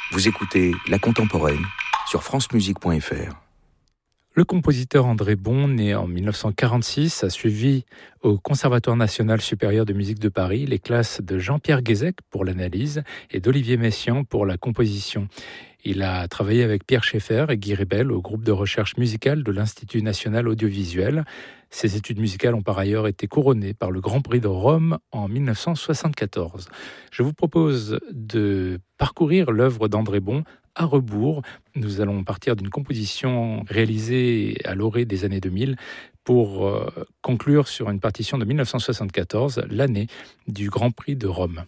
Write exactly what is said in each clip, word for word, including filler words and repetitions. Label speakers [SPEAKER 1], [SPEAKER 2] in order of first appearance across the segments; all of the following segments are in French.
[SPEAKER 1] Vous écoutez La Contemporaine sur francemusique point f r.
[SPEAKER 2] Le compositeur André Bon, né en dix-neuf cent quarante-six, a suivi au Conservatoire national supérieur de musique de Paris les classes de Jean-Pierre Guézec pour l'analyse et d'Olivier Messiaen pour la composition. Il a travaillé avec Pierre Schaeffer et Guy Rebel au groupe de recherche musicale de l'Institut national audiovisuel. Ses études musicales ont par ailleurs été couronnées par le Grand Prix de Rome en dix-neuf cent soixante-quatorze. Je vous propose de parcourir l'œuvre d'André Bon à rebours. Nous allons partir d'une composition réalisée à l'orée des années deux mille pour euh, conclure sur une partition de dix-neuf cent soixante-quatorze, l'année du Grand Prix de Rome.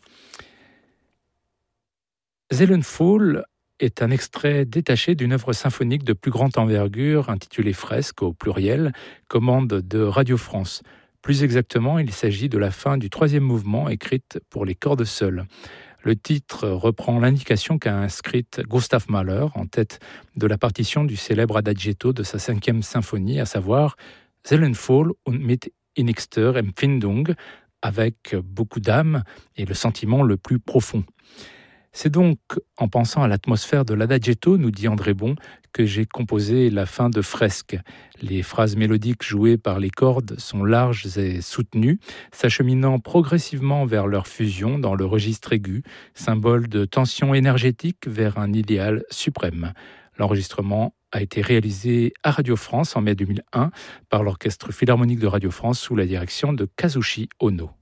[SPEAKER 2] Seelenfall est un extrait détaché d'une œuvre symphonique de plus grande envergure intitulée Fresques au pluriel, commande de Radio France. Plus exactement, il s'agit de la fin du troisième mouvement écrite pour les cordes seules. Le titre reprend l'indication qu'a inscrite Gustav Mahler en tête de la partition du célèbre adagietto de sa cinquième symphonie, à savoir Seelenfall und mit innigster Empfindung, avec beaucoup d'âme et le sentiment le plus profond. C'est donc en pensant à l'atmosphère de l'adagietto, nous dit André Bon, que j'ai composé la fin de Fresques. Les phrases mélodiques jouées par les cordes sont larges et soutenues, s'acheminant progressivement vers leur fusion dans le registre aigu, symbole de tension énergétique vers un idéal suprême. L'enregistrement a été réalisé à Radio France en mai deux mille un par l'Orchestre Philharmonique de Radio France sous la direction de Kazushi Ono.